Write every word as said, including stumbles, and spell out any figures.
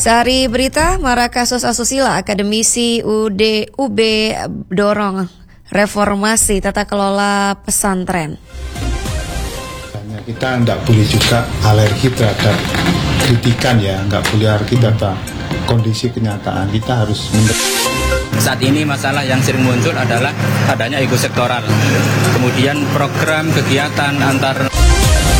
Sehari berita, marak kasus asusila, akademisi U D U B dorong reformasi tata kelola pesantren. Kita tidak boleh juga alergi terhadap kritikan ya, nggak boleh alergi terhadap kondisi kenyataan. Kita harus menerima. Saat ini masalah yang sering muncul adalah adanya ego sektoral, kemudian program kegiatan antar